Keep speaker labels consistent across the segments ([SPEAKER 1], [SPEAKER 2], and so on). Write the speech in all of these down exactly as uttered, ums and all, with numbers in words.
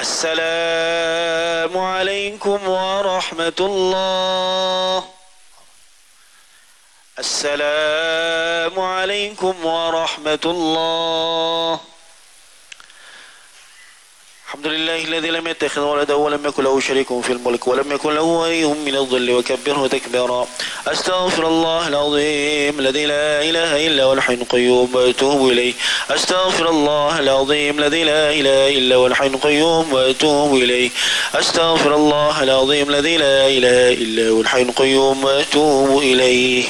[SPEAKER 1] Assalamualaikum warahmatullahi. Assalamualaikum warahmatullahi. Alhamdulillahilladzi lam yattakhidh walada wa lam yakul lahu sharikun fil mulk wa lam yakul lahu waliyyun min adh-dhilli wa kabbirhu takbira. Astaghfirullahal azim alladzi la ilaha illa huwal hayyul qayyum wa atubu ilayh. Astaghfirullahal azim alladzi la ilaha illa huwal hayyul qayyum wa atubu ilayh. Astaghfirullahal azim alladzi la ilaha illa huwal hayyul qayyum wa atubu ilayh.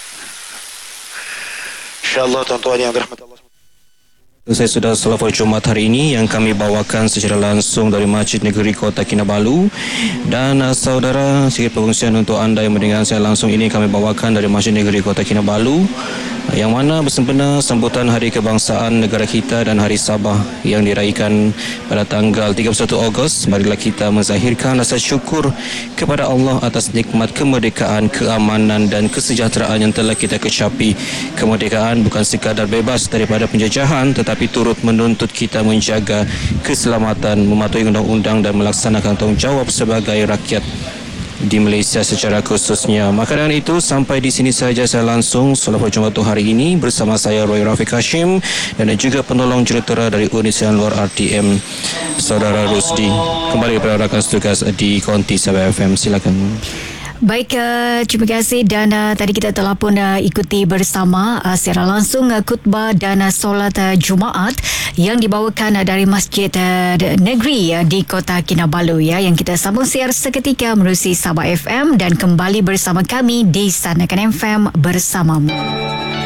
[SPEAKER 1] Insyaallah tuan-tuan yang dirahmati Allah.
[SPEAKER 2] Saya sudah salawat Jumaat hari ini yang kami bawakan secara langsung dari Masjid Negeri Kota Kinabalu. Dan uh, saudara, sikit perkongsian untuk anda yang mendengar saya langsung ini kami bawakan dari Masjid Negeri Kota Kinabalu, uh, yang mana bersempena sambutan Hari Kebangsaan negara kita dan Hari Sabah yang diraihkan pada tanggal tiga puluh satu Ogos. Marilah kita menzahirkan rasa syukur kepada Allah atas nikmat kemerdekaan, keamanan dan kesejahteraan yang telah kita kecapi. Kemerdekaan bukan sekadar bebas daripada penjajahan, tetapi tapi turut menuntut kita menjaga keselamatan, mematuhi undang-undang dan melaksanakan tanggungjawab sebagai rakyat di Malaysia secara khususnya. Maka dengan itu, sampai di sini saja saya langsung salawat Jumaat hari ini bersama saya Roy Rafiq Hashim dan juga penolong jurutera dari Unit Siaran Luar R T M, Saudara Rusdi. Kembali kepada rakan setugas di Konti Sabah F M. Silakan.
[SPEAKER 3] Baik, uh, terima kasih. Dan uh, tadi kita telah pun uh, ikuti bersama uh, secara langsung uh, khutbah dan uh, solat uh, Jumaat yang dibawakan uh, dari Masjid uh, Negeri uh, di Kota Kinabalu, ya, yang kita sambung siar seketika menerusi Sabah F M dan kembali bersama kami di Sanakan F M bersamamu.